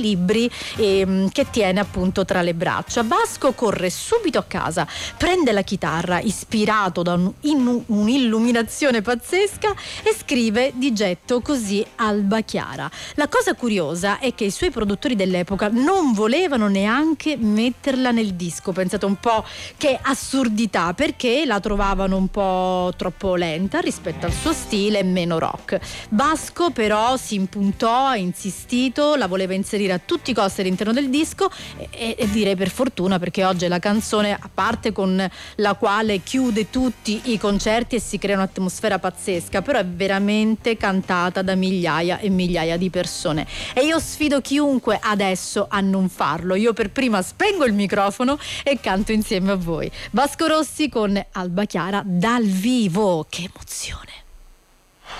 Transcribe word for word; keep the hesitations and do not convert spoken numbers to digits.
libri ehm, che tiene appunto tra le braccia. Vasco corre subito a casa, prende la chitarra ispirato da un, in, un'illuminazione pazzesca e scrive di getto così Alba Chiara. La cosa curiosa è che i suoi produttori dell'epoca non volevano neanche metterla nel disco. Pensate un po' che assurdità, perché la trovavano un po' troppo lenta rispetto al suo stile, meno rock. Vasco però si impuntò, ha insistito, la voleva inserire a tutti i costi all'interno del disco e, e direi per fortuna, perché oggi è la canzone, a parte con la quale chiude tutti i concerti e si crea un'atmosfera pazzesca, però è veramente cantata da migliaia e migliaia di persone e io sfido chiunque adesso a non farlo. Io per prima spengo il microfono e canto insieme a voi Vasco Rossi con Alba Chiara dal vivo. Che emozione!